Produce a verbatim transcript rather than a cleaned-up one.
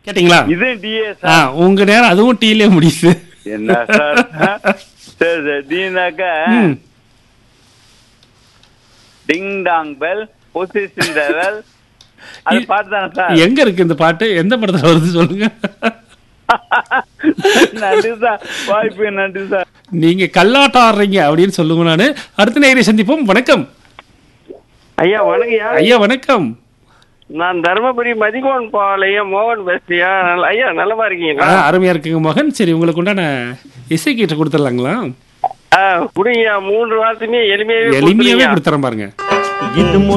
கேட்டீங்களா? இது டிஏ ஆ, சார். உங்க நேரம் அதுவும் டீலே முடியுது. என்ன சார்? சரி சரி டீனாக்கா ம். டிங் டாங் பெல் பொசிஷன் லெவல் அது இ- பாட்டு தானே சார்? எங்க இருக்கு இந்த பாட்டு? எந்த படத்துல வருது சொல்லுங்க. நன்றி சார், வாய்ப்பு நன்றி சார். நீங்க கல்லாட்டம் ஆடுறீங்க அப்படின்னு சொல்லுங்க. நானு அடுத்த நேயரை சந்திப்போம். வணக்கம் ஐயா வணக்கம்யா. ஐயா. வணக்கம். நான் தர்மபுரி மதிகோன் பாளையம் மோகன் பேசுறியா? நல்ல- ஐயா நல்லமா ஆ, இருக்கீங்களா? அருமையா இருக்குங்க மகன். சரி, உங்களுக்கு உண்டான இசை கீற்று கொடுத்துடலாங்களா? ஆ, குடுங்கய்யா. மூன்று வாரத்துமே எளிமையாவே எளிமையாவே கொடுத்துருங்க. கொடுத்துறேன் பாருங்க. இது